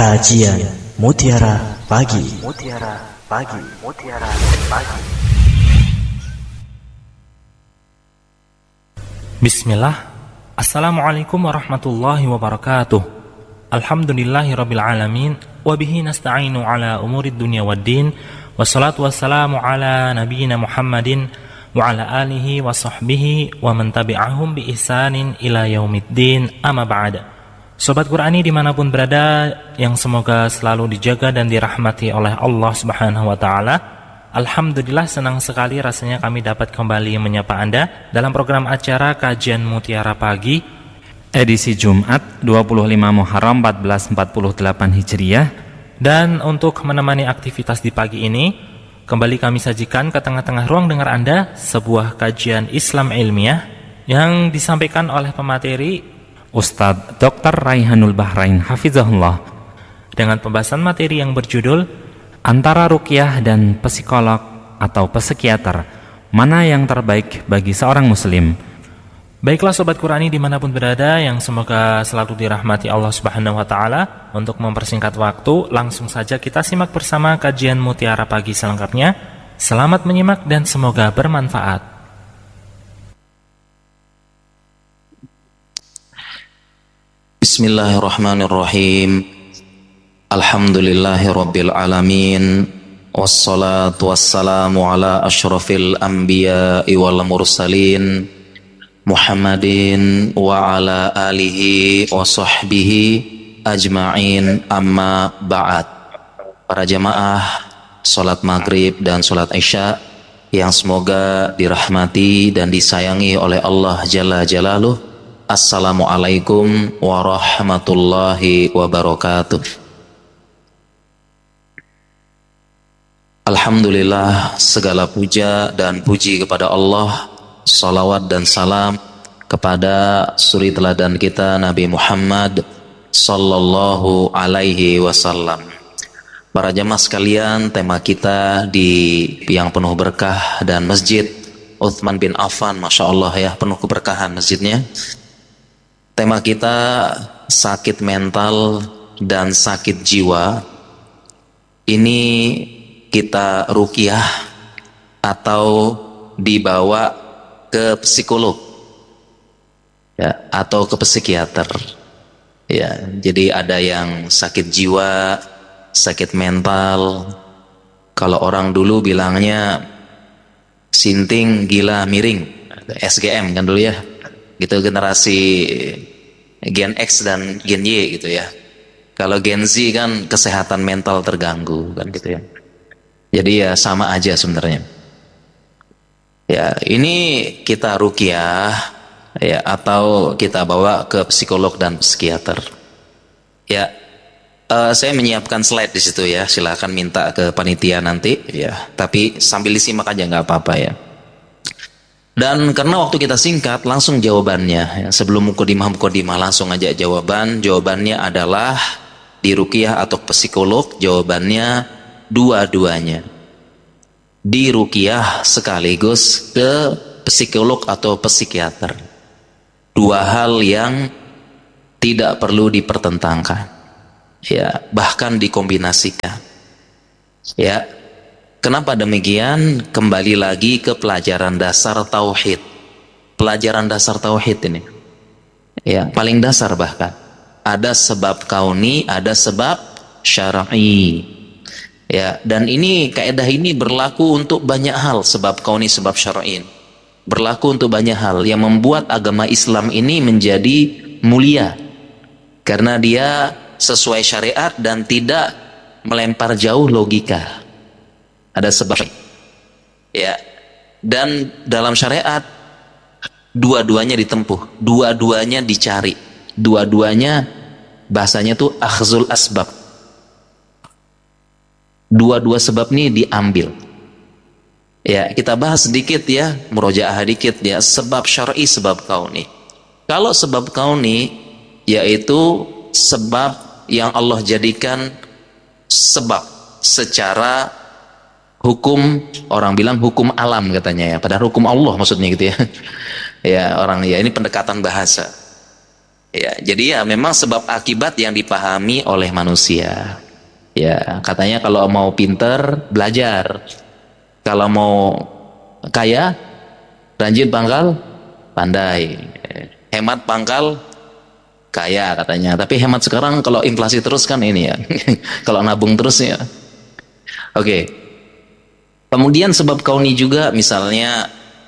Kajian Mutiara Pagi. Bismillah. Assalamualaikum warahmatullahi wabarakatuh. Alhamdulillahirabbil alamin wa bihi nasta'inu ala umurid dunya waddin. Wassalatu wassalamu ala nabiyyina Muhammadin wa ala alihi wa sahbihi wa man tabi'ahum bi ihsanin ila yaumiddin. Amma ba'da. Sobat Qurani dimanapun berada, yang semoga selalu dijaga dan dirahmati oleh Allah Subhanahu wa Ta'ala. Alhamdulillah, senang sekali rasanya kami dapat kembali menyapa Anda dalam program acara Kajian Mutiara Pagi, edisi Jumat 25 Muharram 1448 Hijriah. Dan untuk menemani aktivitas di pagi ini, kembali kami sajikan ke tengah-tengah ruang dengar Anda sebuah kajian Islam ilmiah yang disampaikan oleh pemateri Ustadz Dr. Raihanul Bahrain Hafizahullah, dengan pembahasan materi yang berjudul Antara ruqyah dan psikolog atau psikiater, mana yang terbaik bagi seorang muslim? Baiklah Sobat Qurani dimanapun berada, yang semoga selalu dirahmati Allah Subhanahu wa Ta'ala. Untuk mempersingkat waktu, langsung saja kita simak bersama kajian Mutiara Pagi selengkapnya. Selamat menyimak dan semoga bermanfaat. Bismillahirrahmanirrahim. Alhamdulillahirabbil alamin. Wassalatu wassalamu ala asyrafil anbiya'i wal mursalin Muhammadin wa ala alihi wa sahbihi ajma'in, amma ba'd. Para jamaah salat maghrib dan salat isya yang semoga dirahmati dan disayangi oleh Allah Jalla Jalaluh. Assalamualaikum warahmatullahi wabarakatuh. Alhamdulillah, segala puja dan puji kepada Allah. Salawat dan salam kepada suri teladan kita Nabi Muhammad sallallahu alaihi wasallam. Para jamaah sekalian, tema kita di yang penuh berkah dan Masjid Utsman bin Affan, Masya Allah ya, penuh keberkahan masjidnya. Tema kita sakit mental dan sakit jiwa. Ini kita ruqyah atau dibawa ke psikolog ya, atau ke psikiater ya. Jadi ada yang sakit jiwa, sakit mental. Kalau orang dulu bilangnya sinting, gila, miring, SGM kan dulu ya, gitu, generasi Gen X dan Gen Y gitu ya. Kalau Gen Z kan kesehatan mental terganggu kan gitu ya. Jadi ya sama aja sebenarnya. Ya, ini kita ruqyah ya, atau kita bawa ke psikolog dan psikiater. Ya, saya menyiapkan slide di situ ya. Silakan minta ke panitia nanti ya. Tapi sambil disimak aja nggak apa-apa ya. Dan karena waktu kita singkat, langsung jawabannya ya. Sebelum mukadimah langsung aja jawabannya adalah di ruqyah atau psikolog, jawabannya dua-duanya. Di ruqyah sekaligus ke psikolog atau psikiater. Dua hal yang tidak perlu dipertentangkan ya, bahkan dikombinasikan ya. Kenapa demikian? Kembali lagi ke pelajaran dasar tauhid. Pelajaran dasar tauhid ini ya, paling dasar bahkan. Ada sebab kauni, ada sebab syar'i. Ya, dan ini kaidah ini berlaku untuk banyak hal, sebab kauni, sebab syar'i. Berlaku untuk banyak hal yang membuat agama Islam ini menjadi mulia. Karena dia sesuai syariat dan tidak melempar jauh logika. Ada sebab ya, dan dalam syariat dua-duanya ditempuh, dua-duanya dicari, dua-duanya bahasanya tuh akhzul asbab. Dua-dua sebab ini diambil ya. Kita bahas sedikit ya, murojaah dikit ya, sebab syar'i, sebab kauni. Kalau sebab kauni yaitu sebab yang Allah jadikan sebab secara hukum, orang bilang hukum alam katanya ya, padahal hukum Allah maksudnya gitu ya. Ya, orang ya, ini pendekatan bahasa. Ya, jadi ya memang sebab akibat yang dipahami oleh manusia. Ya, katanya kalau mau pinter belajar, kalau mau kaya rajin pangkal pandai, hemat pangkal kaya katanya. Tapi hemat sekarang kalau inflasi terus kan ini ya, kalau nabung terus ya. Oke. Kemudian sebab kauni juga misalnya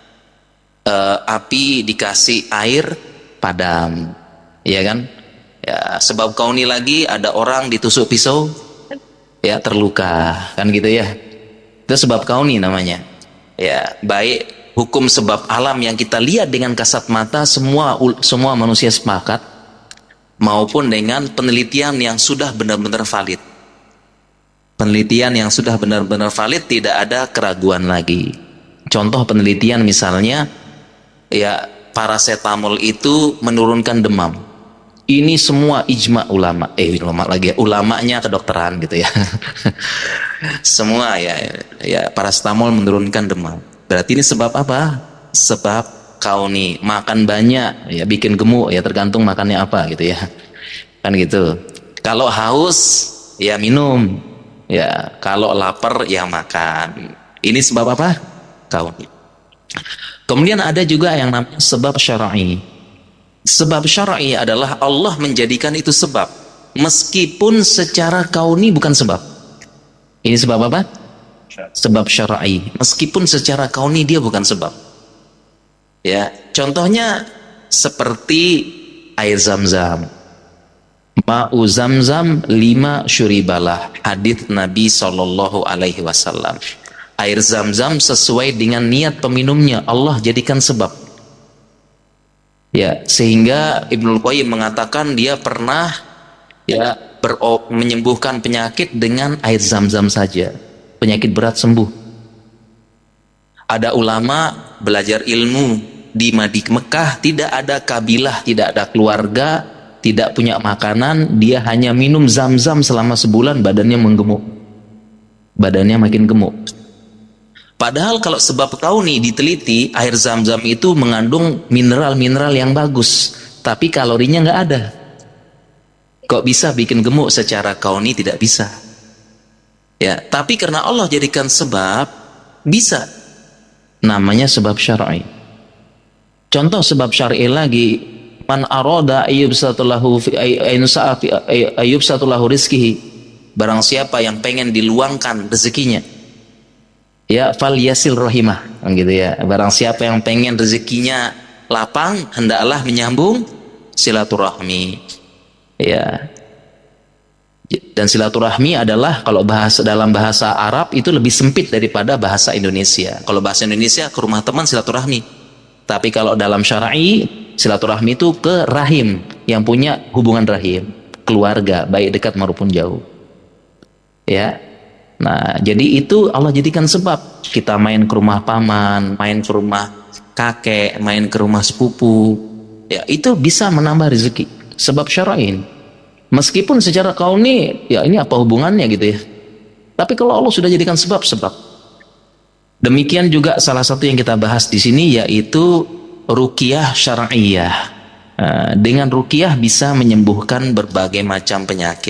api dikasih air padam, ya kan? Ya, sebab kauni lagi ada orang ditusuk pisau ya terluka, kan gitu ya. Itu sebab kauni namanya. Ya, baik hukum sebab alam yang kita lihat dengan kasat mata semua manusia sepakat, maupun dengan penelitian yang sudah benar-benar valid. Penelitian yang sudah benar-benar valid, tidak ada keraguan lagi. Contoh penelitian misalnya, ya paracetamol itu menurunkan demam. Ini semua ijma ulama, ulamanya kedokteran gitu ya. Semua ya paracetamol menurunkan demam. Berarti ini sebab apa? Sebab kauni, makan banyak ya bikin gemuk ya, tergantung makannya apa gitu ya. Kan gitu. Kalau haus ya minum. Ya, kalau lapar ya makan. Ini sebab apa? Kauni. Kemudian ada juga yang namanya sebab syar'i. Sebab syar'i adalah Allah menjadikan itu sebab, meskipun secara kauni bukan sebab. Ini sebab apa? Sebab syar'i. Meskipun secara kauni dia bukan sebab. Ya, contohnya seperti air Zam-Zam. Ma'u Zamzam 5 syuribalah, hadits Nabi SAW. Air Zam-Zam sesuai dengan niat peminumnya, Allah jadikan sebab. Ya, sehingga Ibnul Qayyim mengatakan dia pernah ya menyembuhkan penyakit dengan air Zam-Zam saja, penyakit berat sembuh. Ada ulama belajar ilmu di Mekah, tidak ada kabilah, tidak ada keluarga, tidak punya makanan, dia hanya minum Zam-Zam selama sebulan, badannya menggemuk, badannya makin gemuk. Padahal kalau sebab kauni diteliti, air Zam-Zam itu mengandung mineral-mineral yang bagus, tapi kalorinya nggak ada. Kok bisa bikin gemuk? Secara kauni tidak bisa. Ya, tapi karena Allah jadikan sebab, bisa. Namanya sebab syar'i. Contoh sebab syar'i lagi, man arada ayyubsatulahu rizkihi, barang siapa yang pengen diluangkan rezekinya, ya fal yasil rahimah, gitu ya. Barang siapa yang pengen rezekinya lapang, hendaklah menyambung silaturahmi. Ya. Dan silaturahmi adalah kalau dalam bahasa Arab itu lebih sempit daripada bahasa Indonesia. Kalau bahasa Indonesia ke rumah teman silaturahmi. Tapi kalau dalam syar'i, silaturahmi itu ke rahim, yang punya hubungan rahim, keluarga, baik dekat maupun jauh. Ya. Nah, jadi itu Allah jadikan sebab. Kita main ke rumah paman, main ke rumah kakek, main ke rumah sepupu. Ya, itu bisa menambah rezeki. Sebab syar'i. Meskipun secara kauni, ya ini apa hubungannya gitu ya. Tapi kalau Allah sudah jadikan sebab-sebab. Demikian juga salah satu yang kita bahas di sini yaitu ruqyah syar'iyah. Dengan ruqyah bisa menyembuhkan berbagai macam penyakit.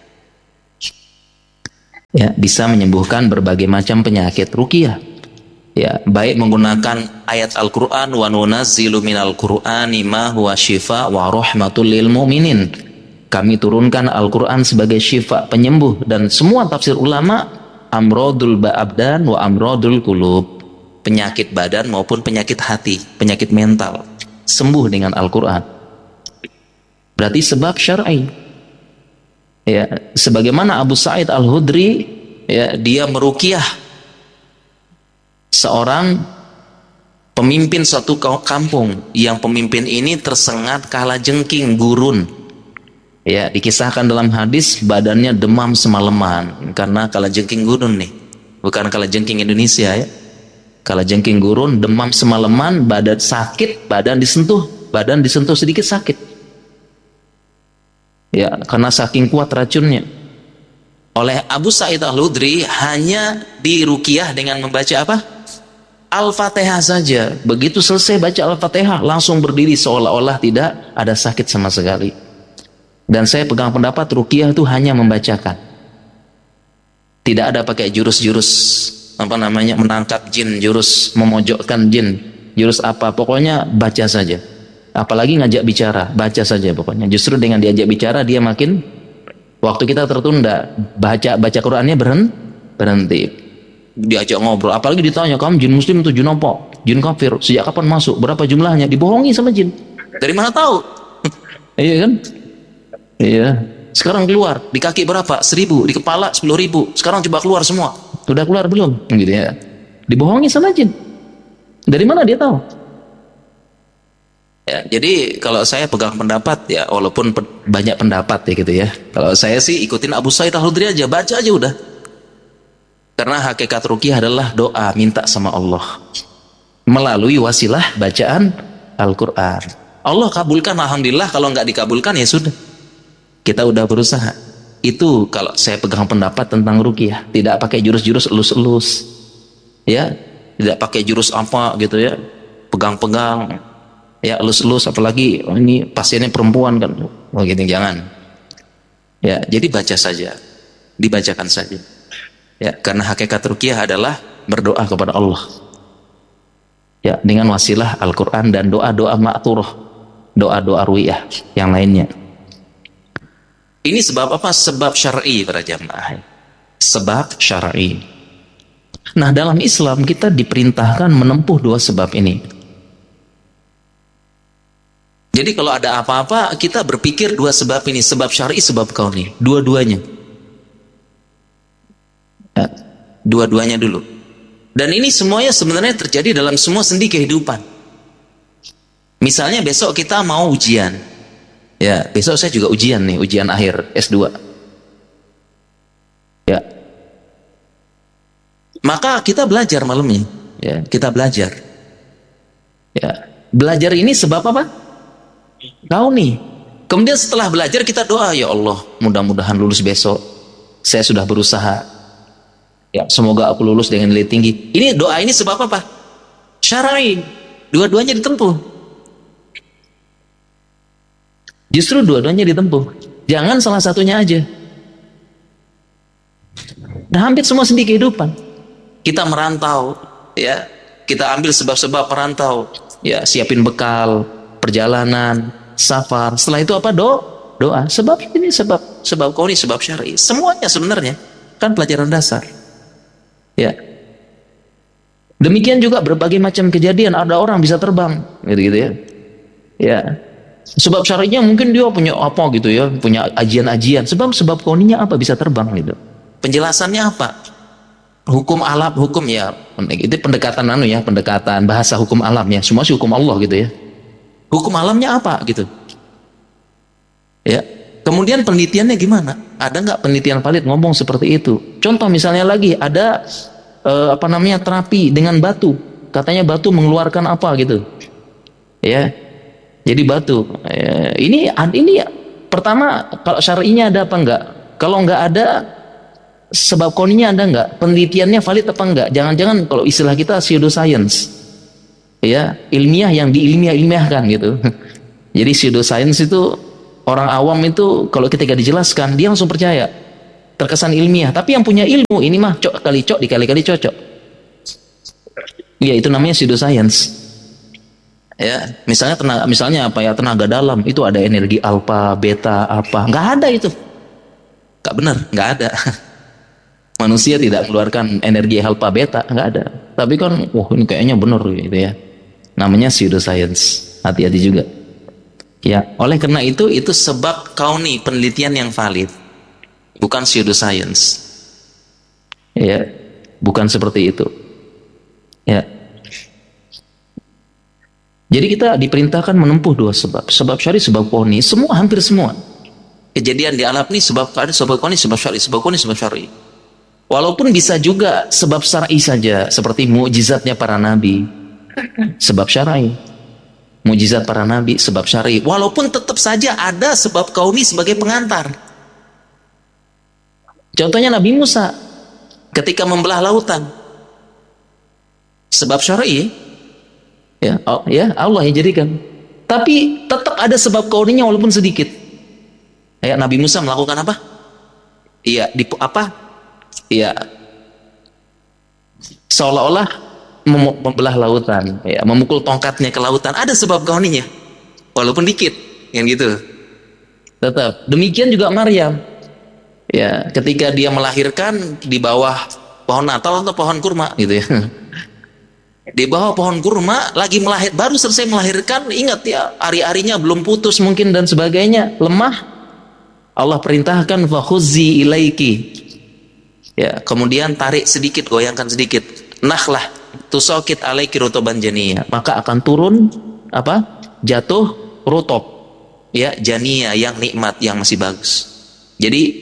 Ya, bisa menyembuhkan berbagai macam penyakit ruqyah. Ya, baik menggunakan ayat Al-Qur'an, wa nunazzilu minal Qur'ani ma huwa syifa wa rahmatul lil mu'minin. Kami turunkan Al-Qur'an sebagai syifa, penyembuh, dan semua tafsir ulama amrodul abdan wa amrodul qulub, penyakit badan maupun penyakit hati, penyakit mental, sembuh dengan Al-Qur'an. Berarti sebab syar'i. Ya, sebagaimana Abu Sa'id Al-Khudri, ya, dia meruqyah seorang pemimpin suatu kampung, yang pemimpin ini tersengat kalajengking, gurun. Ya, dikisahkan dalam hadis badannya demam semalaman karena kalajengking gurun nih. Bukan kalajengking Indonesia ya. Kalajengking gurun, demam semalaman, badan sakit, badan disentuh sedikit sakit. Ya, karena saking kuat racunnya. Oleh Abu Sa'id Al-Khudri hanya diruqyah dengan membaca apa? Al-Fatihah saja, begitu selesai baca Al-Fatihah langsung berdiri seolah-olah tidak ada sakit sama sekali. Dan saya pegang pendapat ruqyah itu hanya membacakan, tidak ada pakai jurus-jurus menangkap jin, jurus memojokkan jin, jurus apa, pokoknya baca saja. Apalagi ngajak bicara, baca saja pokoknya. Justru dengan diajak bicara dia makin, waktu kita tertunda, baca Qurannya berhenti. Diajak ngobrol, apalagi ditanya, kamu jin muslim atau jin apa? Jin kafir, sejak kapan masuk? Berapa jumlahnya? Dibohongi sama jin. Dari mana tahu? Iya kan? Iya. Sekarang keluar, di kaki berapa? 1000, di kepala 10.000. Sekarang coba keluar semua. Sudah keluar belum? Gitu ya. Dibohongi sama jin. Dari mana dia tahu? Ya, jadi kalau saya pegang pendapat ya, walaupun banyak pendapat ya gitu ya. Kalau saya sih ikutin Abu Sa'id Al-Khudri aja, baca aja udah. Karena hakikat ruqyah adalah doa, minta sama Allah melalui wasilah bacaan Al-Quran. Allah kabulkan, alhamdulillah. Kalau nggak dikabulkan ya sudah, kita udah berusaha. Itu kalau saya pegang pendapat tentang ruqyah, tidak pakai jurus-jurus elus-elus, ya, tidak pakai jurus apa gitu ya, pegang-pegang, ya elus-elus. Apalagi ini pasiennya perempuan kan, begitu jangan. Ya, jadi baca saja, dibacakan saja. Ya, karena hakikat ruqyah adalah berdoa kepada Allah. Ya, dengan wasilah Al-Qur'an dan doa-doa ma'thurah, doa-doa ruqyah yang lainnya. Ini sebab apa? Sebab syar'i para jamaah. Sebab syar'i. Nah, dalam Islam kita diperintahkan menempuh dua sebab ini. Jadi kalau ada apa-apa kita berpikir dua sebab ini, sebab syar'i, sebab kauni, dua-duanya. Ya, dua-duanya dulu. Dan ini semuanya sebenarnya terjadi dalam semua sendi kehidupan. Misalnya besok kita mau ujian, ya besok saya juga ujian nih, ujian akhir S2, ya maka kita belajar malamnya, ya kita belajar, ya belajar ini sebab apa? Kauni. Kemudian setelah belajar kita doa, ya Allah mudah-mudahan lulus besok, saya sudah berusaha, ya semoga aku lulus dengan nilai tinggi. Ini doa ini sebab apa? Syar'i. Dua-duanya ditempuh. Justru dua-duanya ditempuh. Jangan salah satunya aja. Nah, hampir semua sendi kehidupan. Kita merantau, ya. Kita ambil sebab-sebab perantau, ya, siapin bekal, perjalanan, safar. Setelah itu apa? Doa. Sebab ini sebab kauni, sebab syar'i. Semuanya sebenarnya kan pelajaran dasar. Ya. Demikian juga berbagai macam kejadian, ada orang bisa terbang, gitu ya. Ya. Sebab syar'inya mungkin dia punya apa gitu ya, punya ajian-ajian. Sebab kauninya apa bisa terbang gitu. Penjelasannya apa? Hukum alam, hukum ya. Itu pendekatan pendekatan bahasa hukum alamnya. Semua sih hukum Allah gitu ya. Hukum alamnya apa gitu. Ya. Kemudian penelitiannya gimana? Ada nggak penelitian valid ngomong seperti itu? Contoh misalnya lagi ada terapi dengan batu. Katanya batu mengeluarkan apa gitu. Ya. Jadi batu. Ini pertama kalau syar'inya ada apa enggak? Kalau enggak ada, sebab kauninya ada enggak? Penelitiannya valid apa enggak? Jangan-jangan kalau istilah kita pseudoscience. Ya, ilmiah yang diilmiah-ilmiahkan gitu. Jadi pseudoscience itu orang awam itu kalau ketika dijelaskan dia langsung percaya, terkesan ilmiah. Tapi yang punya ilmu ini mah cok kali cok dikali-kali cocok. Ya itu namanya pseudoscience. Ya, misalnya tenaga dalam itu ada energi alfa, beta apa? Nggak ada itu. Nggak benar, nggak ada. Manusia tidak mengeluarkan energi alfa, beta, nggak ada. Tapi kan, ini kayaknya benar gitu ya. Namanya pseudoscience. Hati-hati juga. Ya, oleh karena itu sebab kauni, penelitian yang valid, bukan pseudoscience. Ya, bukan seperti itu. Ya. Jadi kita diperintahkan menempuh dua sebab syar'i, sebab kauni. Hampir semua kejadian di alam ini sebab kauni, sebab syar'i, sebab kauni, sebab syar'i. Walaupun bisa juga sebab syar'i saja, seperti mukjizatnya para nabi, sebab syar'i. Mukjizat para nabi, sebab syar'i. Walaupun tetap saja ada sebab kauni sebagai pengantar. Contohnya Nabi Musa ketika membelah lautan. sebab syar'i, ya, Allah yang jadikan. Tapi tetap ada sebab kauninya walaupun sedikit. Ya, Nabi Musa melakukan apa? Iya, Iya, seolah-olah membelah lautan, ya, memukul tongkatnya ke lautan. Ada sebab kauninya, walaupun dikit, yang gitu. Tetap. Demikian juga Maryam. Ya, ketika dia melahirkan di bawah pohon Natal atau pohon kurma, gitu ya. Di bawah pohon kurma, lagi baru selesai melahirkan. Ingat ya, ari-arinya belum putus mungkin dan sebagainya, lemah. Allah perintahkan fakhuzzi ilaiki. Ya, kemudian tarik sedikit, goyangkan sedikit. Nakhlah tusaqit alaiki rutuban janiyah. Maka akan turun apa? Jatuh rutub. Ya, janiyah yang nikmat, yang masih bagus. Jadi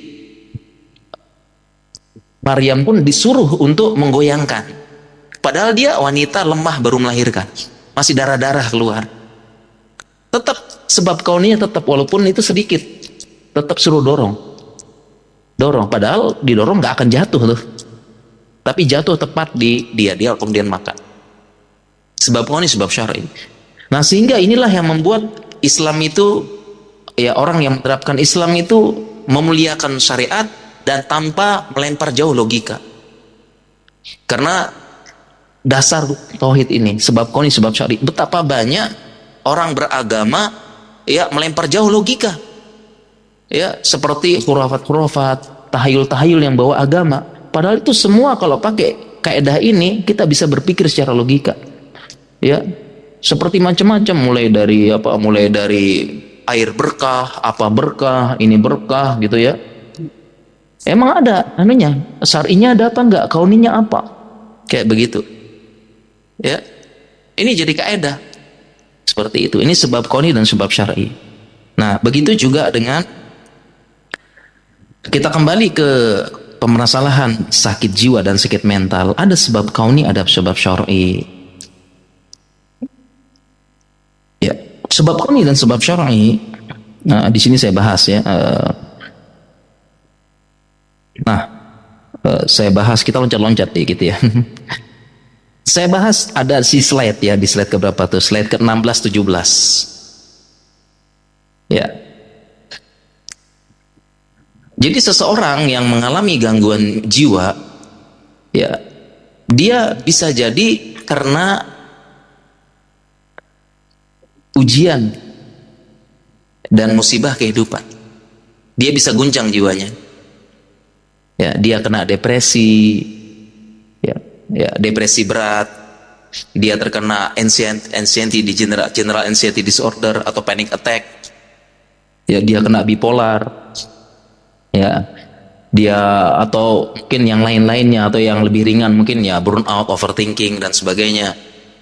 Maryam pun disuruh untuk menggoyangkan. Padahal dia wanita lemah baru melahirkan. Masih darah-darah keluar. Tetap sebab kaunnya tetap walaupun itu sedikit. Tetap suruh dorong. Padahal didorong nggak akan jatuh tuh. Tapi jatuh tepat di dia kemudian makan. Sebab kauni sebab syar'i. Nah, sehingga inilah yang membuat Islam itu, ya, orang yang menerapkan Islam itu memuliakan syariat dan tanpa melempar jauh logika. Karena dasar tauhid ini, sebab kauni sebab syar'i. Betapa banyak orang beragama ya melempar jauh logika. Ya, seperti khurafat-khurafat, tahayul-tahayul yang bawa agama. Padahal itu semua kalau pakai kaidah ini kita bisa berpikir secara logika. Ya, seperti macam-macam, mulai dari air berkah, apa berkah, ini berkah gitu ya. Emang ada anunya, syar'inya ada apa enggak, kauninya apa? Kayak begitu. Ya. Ini jadi kaidah. Seperti itu. Ini sebab kauni dan sebab syar'i. Nah, begitu juga dengan kita kembali ke permasalahan sakit jiwa dan sakit mental. Ada sebab kauni, ada sebab syar'i. Ya, sebab kauni dan sebab syar'i. Nah, di sini saya bahas ya. Saya bahas, kita loncat-loncat ya gitu ya. Saya bahas ada si slide ya, di slide keberapa tuh? Slide ke-16 17. Ya. Jadi seseorang yang mengalami gangguan jiwa, ya, dia bisa jadi karena ujian dan musibah kehidupan. Dia bisa guncang jiwanya. Ya, dia kena depresi, ya, depresi berat. Dia terkena anxiety general anxiety disorder atau panic attack. Ya, dia kena bipolar. Ya, dia atau mungkin yang lain-lainnya, atau yang lebih ringan mungkin ya burnout, overthinking dan sebagainya.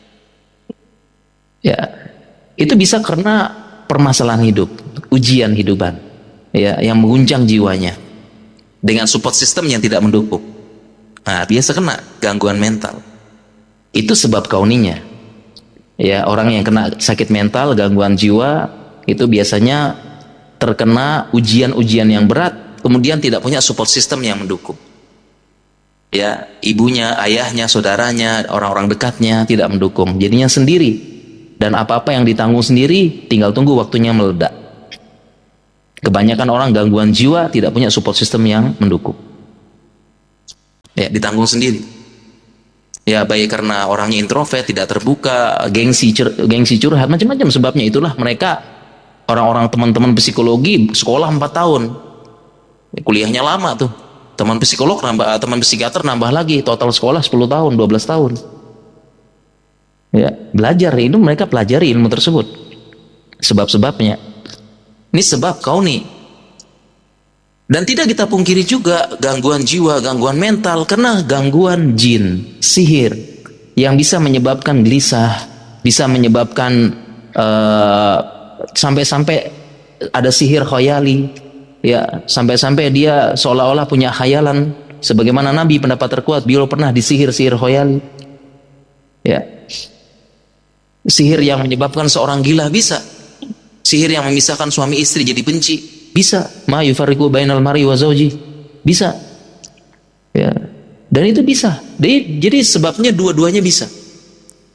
Ya, itu bisa karena permasalahan hidup, ujian hidupan, ya, yang mengguncang jiwanya dengan support system yang tidak mendukung. Nah, biasa kena gangguan mental. Itu sebab kauninya. Ya, orang yang kena sakit mental, gangguan jiwa, itu biasanya terkena ujian-ujian yang berat, kemudian tidak punya support system yang mendukung. Ya, ibunya, ayahnya, saudaranya, orang-orang dekatnya tidak mendukung. Jadinya sendiri. Dan apa-apa yang ditanggung sendiri, tinggal tunggu waktunya meledak. Kebanyakan orang gangguan jiwa tidak punya support system yang mendukung. Ya, ditanggung sendiri. Ya, baik karena orangnya introvert, tidak terbuka, gengsi curhat, macam-macam sebabnya. Itulah mereka, orang-orang teman-teman psikologi, sekolah 4 tahun. Kuliahnya lama tuh. Teman psikolog nambah, teman psikiater nambah lagi, total sekolah 10 tahun, 12 tahun. Ya, belajar itu, mereka pelajari ilmu tersebut. Sebab-sebabnya. Ini sebab kauni. Dan tidak kita pungkiri juga gangguan jiwa, gangguan mental karena gangguan jin, sihir yang bisa menyebabkan gelisah, bisa menyebabkan sampai-sampai ada sihir khayali. Ya, sampai-sampai dia seolah-olah punya khayalan, sebagaimana Nabi pendapat terkuat, beliau pernah disihir-sihir khayali. Ya. Sihir yang menyebabkan seorang gila bisa. Sihir yang memisahkan suami istri jadi benci bisa. Ma yufarriqu bainal mar'i wa zawji bisa. Ya. Dan itu bisa. Jadi sebabnya dua-duanya bisa.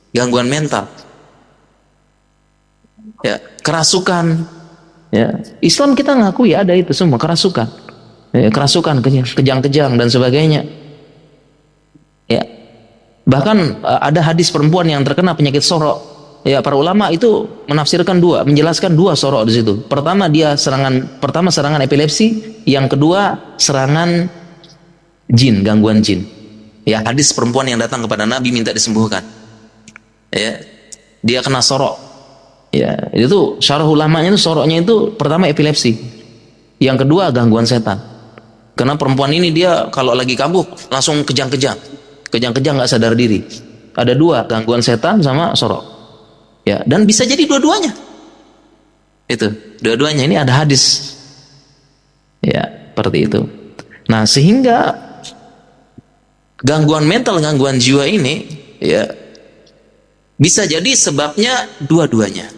gangguan mental. Ya, kerasukan. Ya, Islam kita ngaku ya ada itu semua kerasukan. Ya, kerasukan, kejang-kejang dan sebagainya. Ya. Bahkan ada hadis perempuan yang terkena penyakit sorok. Ya, para ulama itu menafsirkan dua, menjelaskan dua sorok di situ. Pertama serangan epilepsi, yang kedua serangan jin, gangguan jin. Ya, hadis perempuan yang datang kepada Nabi minta disembuhkan. Ya, dia kena sorok. Ya, itu syarah ulamanya itu soroknya itu pertama epilepsi, yang kedua gangguan setan. Karena perempuan ini dia kalau lagi kabuk langsung kejang-kejang nggak sadar diri. Ada dua, gangguan setan sama sorok. Ya, dan bisa jadi dua-duanya. Itu, dua-duanya ini ada hadis. Ya, seperti itu. Nah, sehingga gangguan mental, gangguan jiwa ini ya bisa jadi sebabnya dua-duanya.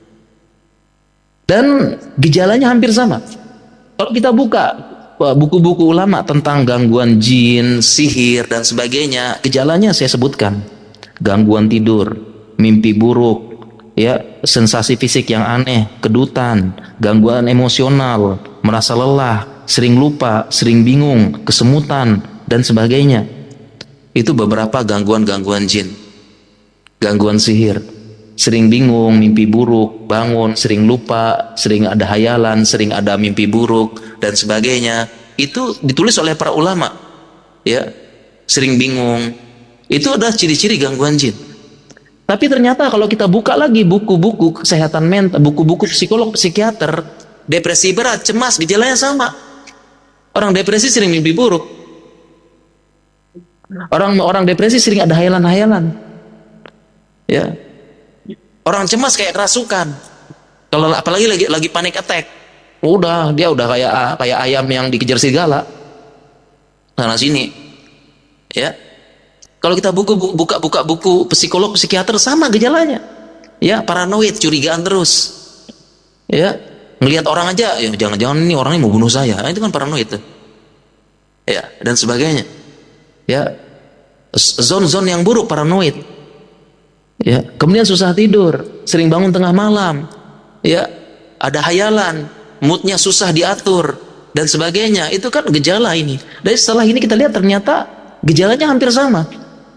Dan gejalanya hampir sama. Kalau kita buka buku-buku ulama tentang gangguan jin, sihir dan sebagainya, gejalanya saya sebutkan. Gangguan tidur, mimpi buruk, ya, sensasi fisik yang aneh, kedutan, gangguan emosional, merasa lelah, sering lupa, sering bingung, kesemutan dan sebagainya. Itu beberapa gangguan-gangguan jin. Gangguan sihir, sering bingung, mimpi buruk, bangun, sering lupa, sering ada hayalan, sering ada mimpi buruk dan sebagainya. Itu ditulis oleh para ulama. Ya, sering bingung. Itu adalah ciri-ciri gangguan jin. Tapi ternyata kalau kita buka lagi buku-buku kesehatan mental, buku-buku psikolog, psikiater, depresi berat, cemas, gejalanya sama. Orang depresi sering mimpi buruk. Orang depresi sering ada hayalan-hayalan. Ya, orang cemas kayak kerasukan. Kalau apalagi lagi panic attack, dia udah kayak ayam yang dikejar serigala sana sini. Ya, kalau kita buka buku psikolog, psikiater sama gejalanya. Ya, paranoid, curigaan terus. Ya, ngelihat orang aja, ya jangan-jangan ini orangnya mau bunuh saya. Nah, itu kan paranoid tuh. Ya, dan sebagainya. Ya, zon-zon yang buruk, paranoid. Ya, kemudian susah tidur, sering bangun tengah malam, ya, ada hayalan, moodnya susah diatur dan sebagainya. Itu kan gejala ini. Dan setelah ini kita lihat ternyata gejalanya hampir sama.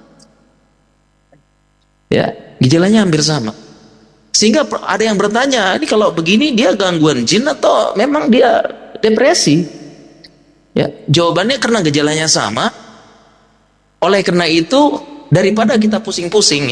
Ya, gejalanya hampir sama. Sehingga ada yang bertanya, ini kalau begini dia gangguan jin atau memang dia depresi? Ya, jawabannya karena gejalanya sama. Oleh karena itu, daripada kita pusing-pusing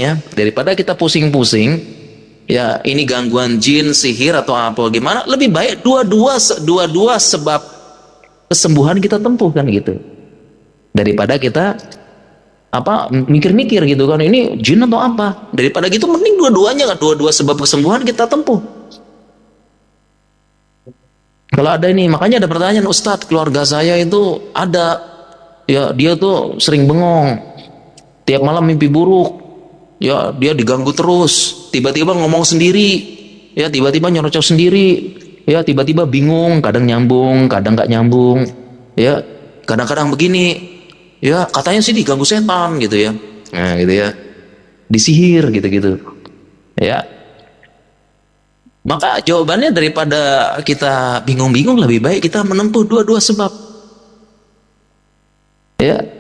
ya ini gangguan jin, sihir atau apa gimana, lebih baik dua-dua sebab kesembuhan kita tempuh kan gitu, daripada kita mikir-mikir gitu kan ini jin atau apa. Daripada gitu mending dua-duanya kan, dua sebab kesembuhan kita tempuh. Kalau ada ini, makanya ada pertanyaan, Ustadz, keluarga saya itu ada ya, dia tuh sering bengong, tiap malam mimpi buruk, ya dia diganggu terus, tiba-tiba ngomong sendiri, ya tiba-tiba nyerocos sendiri, ya tiba-tiba bingung, kadang nyambung, kadang nggak nyambung, ya kadang-kadang begini, ya katanya sih diganggu setan gitu ya, nah gitu ya, disihir gitu-gitu, ya. Maka jawabannya daripada kita bingung-bingung, lebih baik kita menempuh dua-dua sebab, ya.